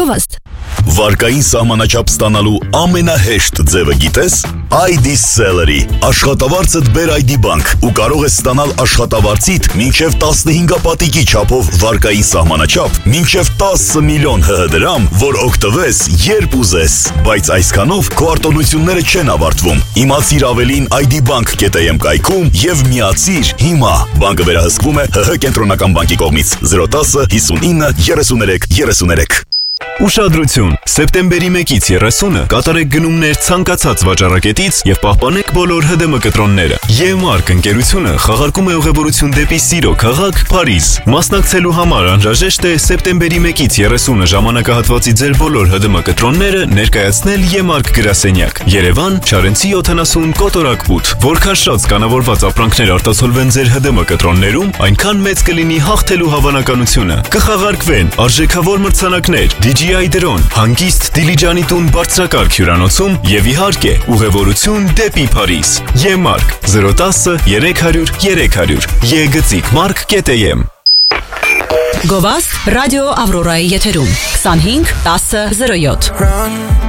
Գովաստ։ Վարկային սահմանաչափ ստանալու ամենահեշտ ձևը գիտես? ID Celery։ Աշխատավարձդ բեր ID Bank ու կարող ես ստանալ աշխատավարձիդ մինչև 15 պատիկի չափով վարկային սահմանաչափ, մինչև 10 միլիոն ՀՀ դրամ, որ օգտվես երբ ուզես։ Բայց այսքանով քո արտոնությունները չեն ավարտվում։ Իմացիր ավելին idbank.am կայքում եւ միացիր հիմա։ Բանկը վերահսկվում է ՀՀ կենտրոնական բանկի կողմից 010 59 33 33։ Ուշադրություն! Սեպտեմբերի 1-ից 30-ը կատարեք գնումներ ցանկացած վաճառակետից եւ պահպանեք բոլոր ՀԴՄ կտրոնները։ Եմարկ ընկերությունը խաղարկում է ուղևորություն դեպի Սիրո քաղաք, Փարիզ։ Մասնակցելու համար անհրաժեշտ է սեպտեմբերի 1-ից 30-ը ժամանակահատվածի ձեր բոլոր ՀԴՄ կտրոնները ներկայացնել Եմարկ գրասենյակ։ Երևան, Չարենցի 70 Կոտորակ 8։ Որքան շատ կանավորված ապրանքներ արտացոլվեն ձեր ՀԴՄ կտրոններում, այնքան մեծ կլինի հաղթելու հավանականությունը։ Կխաղարկվեն արժեքավոր մրցանակներ, DJI դրոն, հանգիստ Դիլիջանի տուն բարձրակարգ հյուրանոցում եւ իհարկե ուղևորություն դեպի Փարիզ։ Եմարկ 010 300 300 Եգծիկ-մարկ.am Գովաստ ռադիո Ավրորայի եթերում 25 10 07